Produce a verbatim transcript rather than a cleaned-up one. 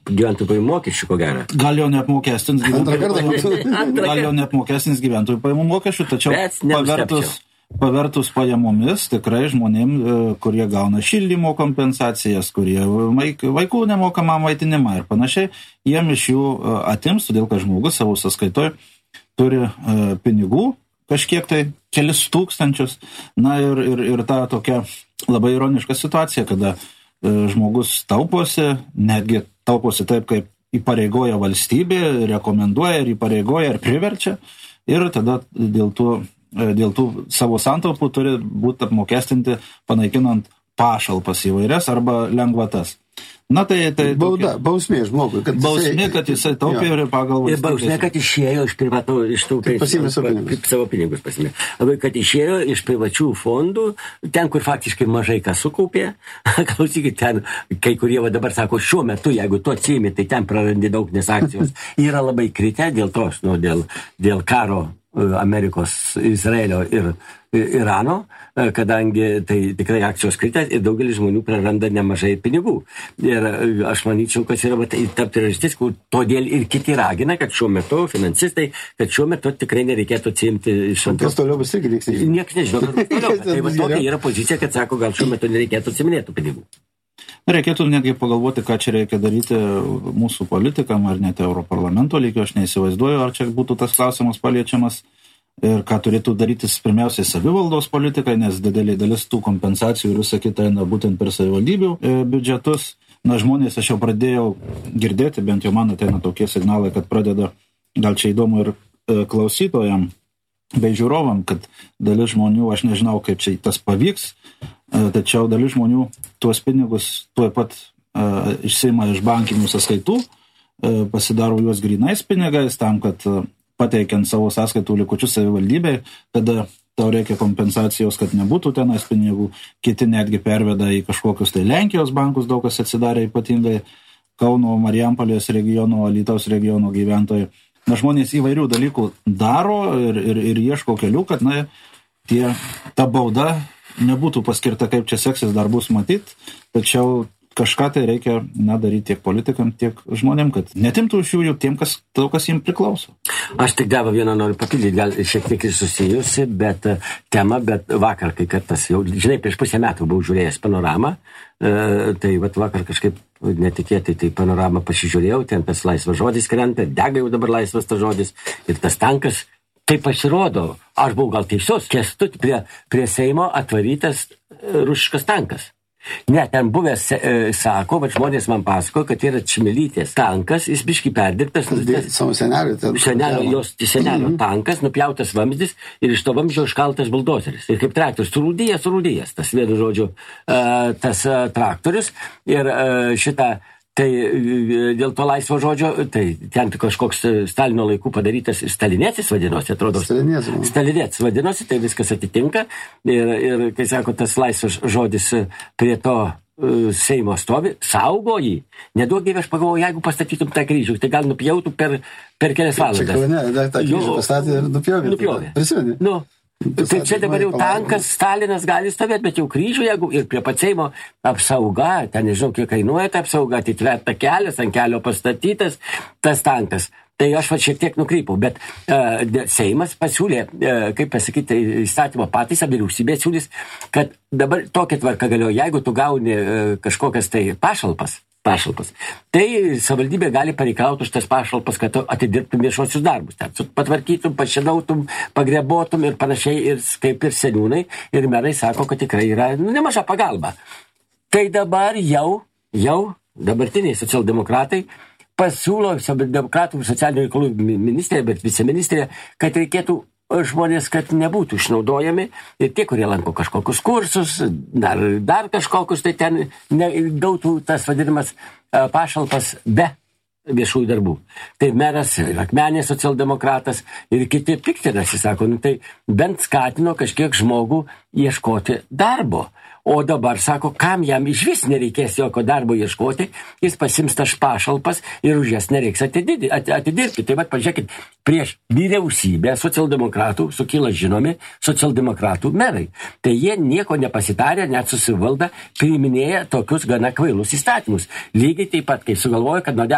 gyventojų pajamų mokesčių, ko gero. Gal jau neapmokestins gyventojų pajamų, gal jau neapmokestins gyventojų pajamų mokesčių, tačiau pavertus, pavertus pajamomis tikrai žmonėm, kurie gauna šildymo kompensacijas, kurie vaikų nemokamą maitinimą ir panašiai, jiem iš jų atims, todėl kad žmogus savo sąskaitoj turi pinigų, kažkiek tai kelis tūkstančius. Na ir, ir, ir ta tokia labai ironiška situacija, kada žmogus tauposi, netgi tauposi taip, kaip įpareigoja valstybė, rekomenduoja ir įpareigoja ir priverčia. Ir tada dėl tų, dėl tų savo santaupų turi būti apmokestinti, panaikinant pašalpas įvairias arba lengvatas. Na tai... tai Bauda, tokia, bausmė žmogui. Kad bausmė, jisai, kad jisai taupė ir pagal valstybės. Ir bausmė, kad išėjo iš privatų, iš tų... Kaip pasimė savo pinigus. Kaip savo pinigus pasimė. Kad išėjo iš privačių fondų, ten, kur faktiškai mažai kas sukaupė. Klausykit, ten, kai kurie va dabar sako, šiuo metu, jeigu tu atsiimi, tai ten prarandi daug, nes akcijos yra labai kritę dėl tos, nu, dėl, dėl karo Amerikos, Izraelio ir Irano, kadangi tai tikrai akcijos kritę ir daugelis žmonių praranda nemažai pinigų. Ir aš manyčiau, kad yra ta priežastis, todėl ir kiti ragina, kad šiuo metu finansistai, kad šiuo metu tikrai nereikėtų atsiimti iš antros. Kas toliau bus irgi nieks nežino. Nieks nežino, bet toliau. Tai va tokia yra pozicija, kad sako, gal šiuo metu nereikėtų atsiminėtų pinigų. Reikėtų netgi pagalvoti, ką čia reikia daryti mūsų politikam, ar net Europarlamento lygio, aš neįsivaizduoju, ar čia būtų tas klausimas paliečiamas ir ką turėtų daryti pirmiausiai savivaldos politikai, nes didelė dalis tų kompensacijų ir visą kitą eina būtent per savivaldybių biudžetus. Na, žmonės, aš jau pradėjau girdėti, bent jau man ateina tokie signalai, kad pradeda, gal čia įdomu ir klausytojam bei žiūrovam, kad dalis žmonių, aš nežinau, kaip čia tas pavyks, tačiau dalis žmonių tuos pinigus tuoj pat uh, išsiima iš bankinių sąskaitų, uh, pasidaro juos grynais pinigais tam, kad uh, pateikiant savo sąskaitų likučius savivaldybei, tada tau reikia kompensacijos, kad nebūtų tenais pinigų, kiti netgi perveda į kažkokius tai Lenkijos bankus, daug kas atsidarė ypatingai Kauno, Marijampolės regiono, Alytaus regiono gyventojai. Na, žmonės įvairių dalykų daro ir, ir, ir ieško kelių, kad na, tie, ta bauda nebūtų paskirta, kaip čia seksis, dar bus matyt, tačiau kažką tai reikia na, daryti tiek politikam, tiek žmonėm, kad netimtų iš jų tiem, kas, to, kas jiems priklauso. Aš tik davą vieną noriu papildyti, gal šiek tiek ir susijusi, bet tema, bet vakar, kai kartas jau, žinai, prieš pusę metų buvau žiūrėjęs panoramą, e, tai vat, vakar kažkaip netikėtai tai panoramą pasižiūrėjau, ten tas laisvas žodis krenta, dega jau dabar laisvas tas žodis ir tas tankas. Tai pasirodo, aš buvau gal teisus, Kęstut prie, prie Seimo atvarytas rusiškas tankas. Ne, ten buvęs e, sako, bet žmonės man pasako, kad yra Čmilytės tankas, jis biškai perdirbtas. Savo senelio. Senelio, jos senelio tankas, nupjautas vamzdis ir iš to vamzdžio iškaltas buldozeris. Ir kaip traktorius, surūdėjęs, surūdėjęs, tas vienu žodžiu, e, tas e, traktorius ir e, šitą. Tai dėl to laisvo žodžio, tai ten kažkoks Stalino laikų padarytas Stalinėcis vadinosi, atrodo. Stalinėcis. Stalinėcis vadinosi, tai viskas atitinka. Ir, ir kai sako, tas laisvas žodis prie to uh, Seimo stovi, saugo jį. Neduok dieve, aš pagalvoju, jeigu pastatytum tą kryžių, tai gal nupjautų per, per kelias valandas. Čia kaune, dar tą kryžių pastatė ir nupjovė. Nupjovė. Prisimeni? Nu. Tai čia dabar jau tankas, Stalinas gali stovėti, bet jau kryžių, jeigu ir prie pat Seimo apsauga, ten nežinau, kiek kainuoja ta apsauga, tai tverta kelias, ant kelio pastatytas tas tankas. Tai aš va šiek tiek nukrypau, bet uh, Seimas pasiūlė, uh, kaip pasakyti, įstatymo pataisą, vyriausybė siūlys, kad dabar tokia tvarka galioja, jeigu tu gauni uh, kažkokias tai pašalpas, pašalpas. Tai savivaldybė gali pareikalauti už tas pašalpas, kad atidirbtum viešuosius darbus. Ten patvarkytum, pašinautum, pagrebotum ir panašiai, ir kaip ir seniūnai, ir merai sako, kad tikrai yra nu, nemaža pagalba. Tai dabar jau, jau dabartiniai socialdemokratai pasiūlo demokratų socialinių reikalų ministrė, bet viceministrė, kad reikėtų žmonės, kad nebūtų išnaudojami ir tie, kurie lanko kažkokius kursus, dar, dar kažkokius, tai ten ne, gautų tas vadinamas pašalpas be viešųjų darbų. Tai meras ir Akmenės socialdemokratas ir kiti piktinasi, sako, nu, tai bent skatino kažkiek žmogų ieškoti darbo. O dabar sako, kam jam iš vis nereikės jokio darbo ieškoti, jis pasims tas pašalpas ir už jas nereiks atididi, atidirbti. Tai vat, pažiūrėkit, prieš vyriausybę socialdemokratų sukyla žinomi socialdemokratų merai. Tai jie nieko nepasitarė, net susivalda, priiminėja tokius gana kvailus įstatymus. Lygiai taip pat, kai sugalvoja, kad nuo